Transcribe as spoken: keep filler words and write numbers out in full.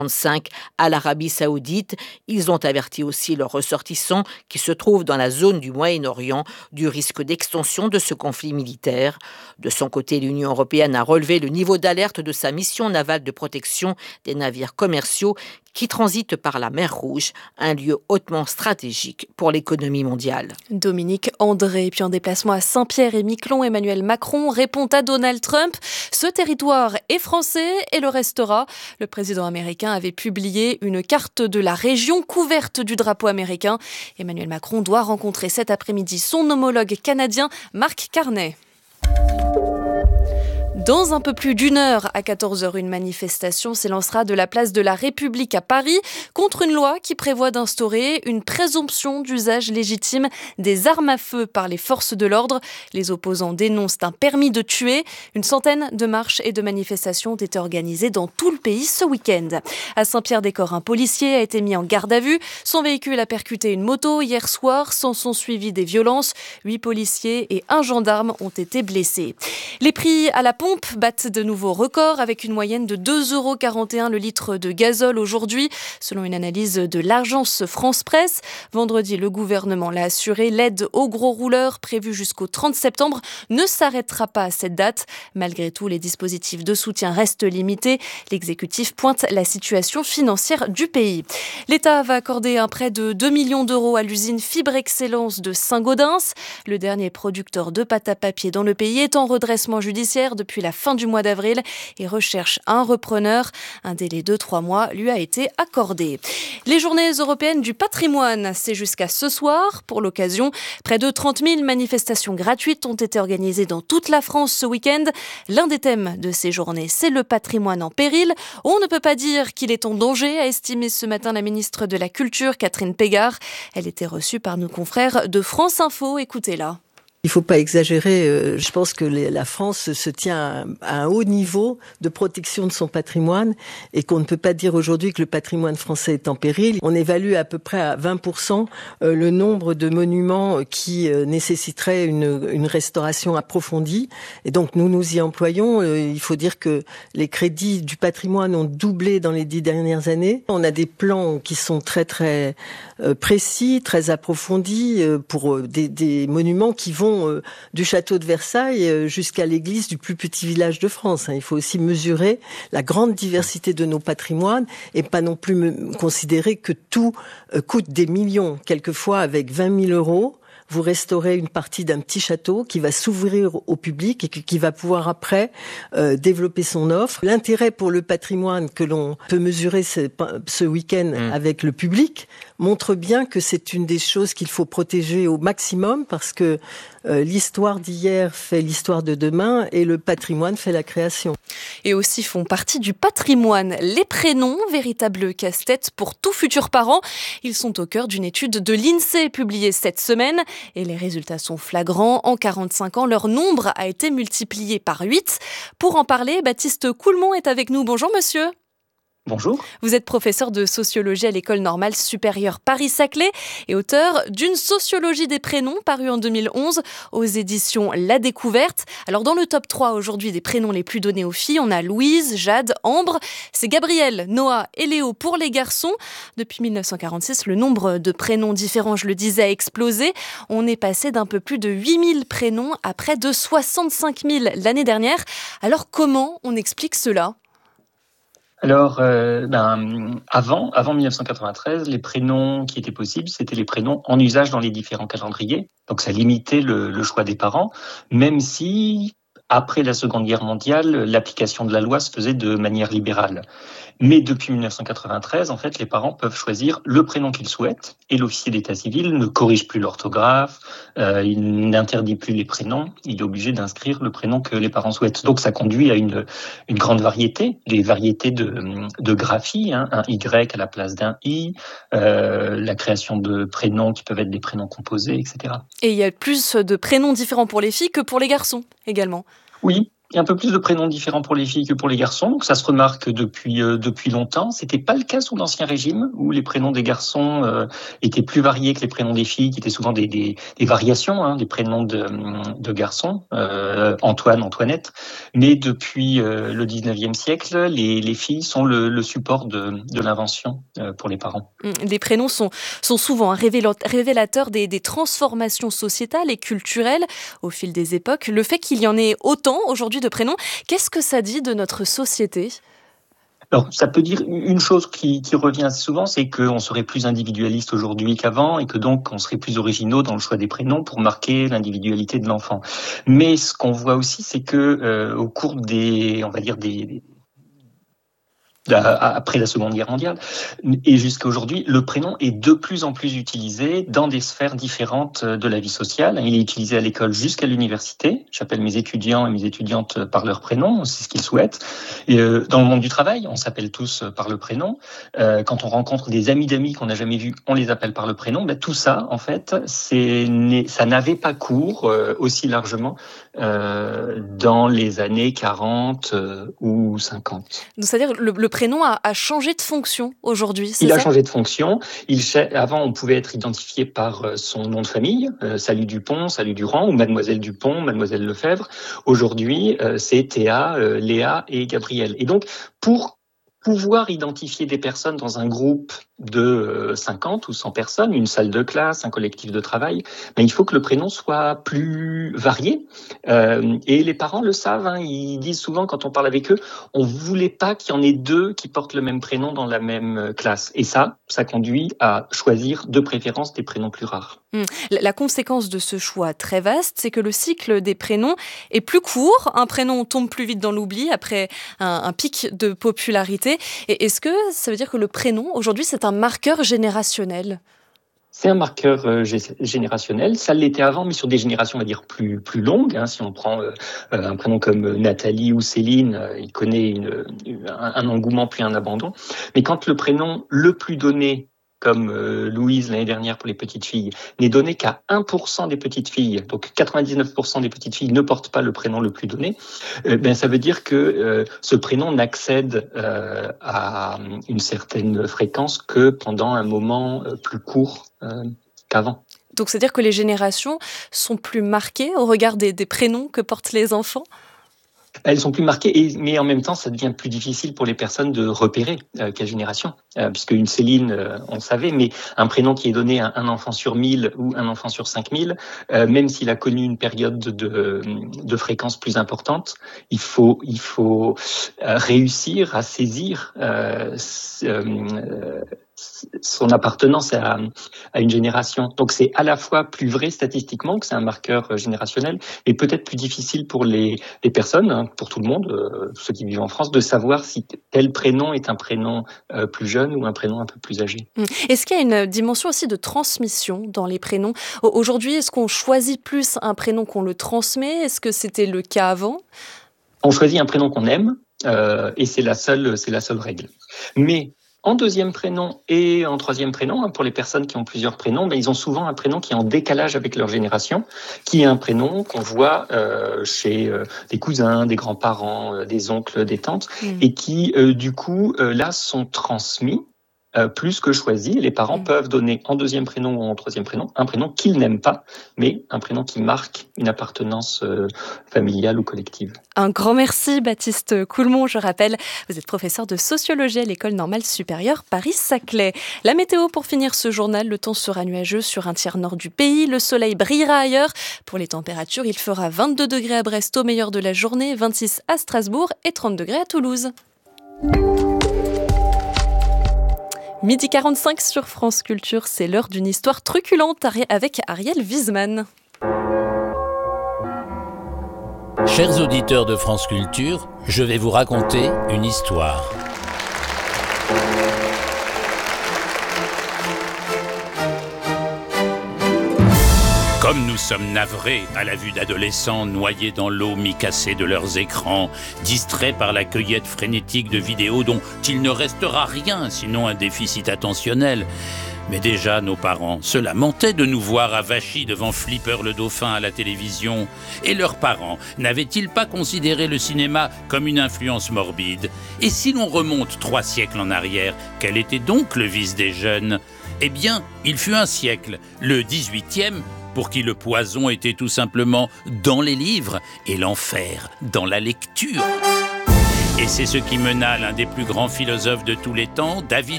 trente-cinq à l'Arabie Saoudite. Ils ont averti aussi leurs ressortissants qui se trouvent dans la zone du Moyen-Orient du risque d'extension de ce conflit militaire. De son côté, l'Union européenne a relevé le niveau d'alerte de sa mission navale de protection des navires commerciaux qui transitent par la mer Rouge, un lieu hautement stratégique pour l'économie mondiale. Dominique André, puis en déplacement à Saint-Pierre-et-Miquelon, Emmanuel Macron répond à Donald Trump. Ce territoire est français et le restera. Le président américain avait publié une carte de la région couverte du drapeau américain. Emmanuel Macron doit rencontrer cet après-midi son homologue canadien, Mark Carney. Dans un peu plus d'une heure, à quatorze heures, une manifestation s'élancera de la place de la République à Paris contre une loi qui prévoit d'instaurer une présomption d'usage légitime des armes à feu par les forces de l'ordre. Les opposants dénoncent un permis de tuer. Une centaine de marches et de manifestations ont été organisées dans tout le pays ce week-end. À Saint-Pierre-des-Corps, un policier a été mis en garde à vue. Son véhicule a percuté une moto hier soir. S'en sont suivis des violences. Huit policiers et un gendarme ont été blessés. Les prix à la pompe battent de nouveaux records avec une moyenne de deux euros quarante et un le litre de gazole aujourd'hui, selon une analyse de l'agence France Presse. Vendredi, le gouvernement l'a assuré, l'aide aux gros rouleurs prévue jusqu'au trente septembre ne s'arrêtera pas à cette date. Malgré tout, les dispositifs de soutien restent limités. L'exécutif pointe la situation financière du pays. L'État va accorder un prêt de deux millions d'euros à l'usine Fibre Excellence de Saint-Gaudens. Le dernier producteur de pâte à papier dans le pays est en redressement judiciaire depuis la fin du mois d'avril et recherche un repreneur. Un délai de trois mois lui a été accordé. Les journées européennes du patrimoine, c'est jusqu'à ce soir. Pour l'occasion, près de trente mille manifestations gratuites ont été organisées dans toute la France ce week-end. L'un des thèmes de ces journées, c'est le patrimoine en péril. On ne peut pas dire qu'il est en danger, a estimé ce matin la ministre de la Culture, Catherine Pégard. Elle était reçue par nos confrères de France Info. Écoutez-la. Il ne faut pas exagérer. Je pense que la France se tient à un haut niveau de protection de son patrimoine et qu'on ne peut pas dire aujourd'hui que le patrimoine français est en péril. On évalue à peu près à vingt pour cent le nombre de monuments qui nécessiteraient une, une restauration approfondie. Et donc nous nous y employons. Il faut dire que les crédits du patrimoine ont doublé dans les dix dernières années. On a des plans qui sont très très précis, très approfondis pour des, des monuments qui vont du château de Versailles jusqu'à l'église du plus petit village de France. Il faut aussi mesurer la grande diversité de nos patrimoines et pas non plus me considérer que tout coûte des millions. Quelquefois, avec vingt mille euros, vous restaurez une partie d'un petit château qui va s'ouvrir au public et qui va pouvoir après euh, développer son offre. L'intérêt pour le patrimoine que l'on peut mesurer ce, ce week-end mmh. avec le public montre bien que c'est une des choses qu'il faut protéger au maximum parce que euh, l'histoire d'hier fait l'histoire de demain et le patrimoine fait la création. Et aussi font partie du patrimoine les prénoms, véritable casse-tête pour tout futur parent. Ils sont au cœur d'une étude de l'INSEE publiée cette semaine. Et les résultats sont flagrants. En quarante-cinq ans, leur nombre a été multiplié par huit. Pour en parler, Baptiste Coulmont est avec nous. Bonjour monsieur. Bonjour. Vous êtes professeur de sociologie à l'École normale supérieure Paris-Saclay et auteur d'une sociologie des prénoms parue en deux mille onze aux éditions La Découverte. Alors dans le top trois aujourd'hui des prénoms les plus donnés aux filles, on a Louise, Jade, Ambre. C'est Gabriel, Noah et Léo pour les garçons. Depuis mille neuf cent quarante-six, le nombre de prénoms différents, je le disais, a explosé. On est passé d'un peu plus de huit mille prénoms à près de soixante-cinq mille l'année dernière. Alors comment on explique cela ? Alors, euh, ben, avant, avant mille neuf cent quatre-vingt-treize, les prénoms qui étaient possibles, c'était les prénoms en usage dans les différents calendriers. Donc, ça limitait le, le choix des parents, même si, après la Seconde Guerre mondiale, l'application de la loi se faisait de manière libérale. Mais depuis mille neuf cent quatre-vingt-treize, en fait, les parents peuvent choisir le prénom qu'ils souhaitent et l'officier d'état civil ne corrige plus l'orthographe, euh, il n'interdit plus les prénoms, il est obligé d'inscrire le prénom que les parents souhaitent. Donc ça conduit à une, une grande variété, les variétés de, de graphie, hein, un Y à la place d'un I, euh, la création de prénoms qui peuvent être des prénoms composés, et cetera. Et il y a plus de prénoms différents pour les filles que pour les garçons également. Oui. Il y a un peu plus de prénoms différents pour les filles que pour les garçons. Donc ça se remarque depuis euh, depuis longtemps. C'était pas le cas sous l'Ancien Régime, où les prénoms des garçons euh, étaient plus variés que les prénoms des filles, qui étaient souvent des des, des variations, hein, des prénoms de de garçons. Euh, Antoine, Antoinette. Mais depuis euh, le dix-neuvième siècle, les les filles sont le, le support de de l'invention euh, pour les parents. Les prénoms sont sont souvent un révélateur des des transformations sociétales et culturelles au fil des époques. Le fait qu'il y en ait autant aujourd'hui de prénoms, qu'est-ce que ça dit de notre société ? Alors, ça peut dire une chose qui, qui revient assez souvent, c'est qu'on serait plus individualiste aujourd'hui qu'avant et que donc on serait plus originaux dans le choix des prénoms pour marquer l'individualité de l'enfant. Mais ce qu'on voit aussi, c'est que euh, au cours des, on va dire des, des après la Seconde Guerre mondiale et jusqu'à aujourd'hui, le prénom est de plus en plus utilisé dans des sphères différentes de la vie sociale. Il est utilisé à l'école jusqu'à l'université. J'appelle mes étudiants et mes étudiantes par leur prénom, c'est ce qu'ils souhaitent. Et dans le monde du travail, on s'appelle tous par le prénom. Quand on rencontre des amis d'amis qu'on n'a jamais vus, on les appelle par le prénom. Ben, tout ça, en fait, c'est, ça n'avait pas cours aussi largement dans les années quarante ou cinquante. Donc, c'est-à-dire le, le prénom a, a changé de fonction aujourd'hui, c'est Il ça ? a changé de fonction. Il, avant, on pouvait être identifié par son nom de famille, euh, Salut Dupont, Salut Durand, ou Mademoiselle Dupont, Mademoiselle Lefebvre. Aujourd'hui, euh, c'est Théa, euh, Léa et Gabriel. Et donc, pour pouvoir identifier des personnes dans un groupe de cinquante ou cent personnes, une salle de classe, un collectif de travail, ben, il faut que le prénom soit plus varié. Euh, et les parents le savent, hein, ils disent souvent quand on parle avec eux, on voulait pas qu'il y en ait deux qui portent le même prénom dans la même classe. Et ça, ça conduit à choisir de préférence des prénoms plus rares. Mmh. La conséquence de ce choix très vaste, c'est que le cycle des prénoms est plus court. Un prénom tombe plus vite dans l'oubli après un, un pic de popularité. Et est-ce que ça veut dire que le prénom, aujourd'hui, c'est un marqueur générationnel ? C'est un marqueur euh, générationnel. Ça l'était avant, mais sur des générations, on va dire, plus, plus longues. Hein. Si on prend euh, un prénom comme Nathalie ou Céline, euh, il connaît une, un, un engouement puis un abandon. Mais quand le prénom le plus donné, comme euh, Louise l'année dernière pour les petites filles, n'est donné qu'à un pour cent des petites filles, donc quatre-vingt-dix-neuf pour cent des petites filles ne portent pas le prénom le plus donné, euh, ben ça veut dire que euh, ce prénom n'accède euh, à une certaine fréquence que pendant un moment euh, plus court euh, qu'avant. Donc c'est-à-dire que les générations sont plus marquées au regard des, des prénoms que portent les enfants ? Elles sont plus marquées, et, mais en même temps, ça devient plus difficile pour les personnes de repérer euh, quelle génération. Euh, puisque une Céline, euh, on le savait, mais un prénom qui est donné à un enfant sur mille ou un enfant sur cinq mille, euh, même s'il a connu une période de, de, de fréquence plus importante, il faut, il faut euh, réussir à saisir euh, euh, son appartenance à, à une génération. Donc c'est à la fois plus vrai statistiquement, que c'est un marqueur générationnel, et peut-être plus difficile pour les, les personnes, hein, pour tout le monde, euh, ceux qui vivent en France, de savoir si tel prénom est un prénom euh, plus jeune ou un prénom un peu plus âgé. Est-ce qu'il y a une dimension aussi de transmission dans les prénoms ? Aujourd'hui, est-ce qu'on choisit plus un prénom qu'on le transmet ? Est-ce que c'était le cas avant ? On choisit un prénom qu'on aime, euh, et c'est la seule, c'est la seule règle. Mais en deuxième prénom et en troisième prénom, pour les personnes qui ont plusieurs prénoms, ben, ils ont souvent un prénom qui est en décalage avec leur génération, qui est un prénom qu'on voit euh, chez euh, des cousins, des grands-parents, euh, des oncles, des tantes, mmh. et qui, euh, du coup, euh, là, sont transmis euh, plus que choisis. Les parents mmh. peuvent donner en deuxième prénom ou en troisième prénom un prénom qu'ils n'aiment pas, mais un prénom qui marque une appartenance euh, familiale ou collective. Un grand merci Baptiste Coulmont. Je rappelle, vous êtes professeur de sociologie à l'École normale supérieure Paris-Saclay. La météo pour finir ce journal, le temps sera nuageux sur un tiers nord du pays. Le soleil brillera ailleurs. Pour les températures, il fera vingt-deux degrés à Brest au meilleur de la journée, vingt-six à Strasbourg et trente degrés à Toulouse. midi quarante-cinq sur France Culture, c'est l'heure d'une histoire truculente avec Ariel Wiesman. Chers auditeurs de France Culture, je vais vous raconter une histoire. Comme nous sommes navrés à la vue d'adolescents noyés dans l'eau mi-cassée de leurs écrans, distraits par la cueillette frénétique de vidéos dont il ne restera rien sinon un déficit attentionnel. Mais déjà, nos parents se lamentaient de nous voir avachis devant Flipper le dauphin à la télévision. Et leurs parents n'avaient-ils pas considéré le cinéma comme une influence morbide? Et si l'on remonte trois siècles en arrière, quel était donc le vice des jeunes? Eh bien, il fut un siècle, le dix-huitième, pour qui le poison était tout simplement dans les livres et l'enfer dans la lecture. Et c'est ce qui mena l'un des plus grands philosophes de tous les temps, David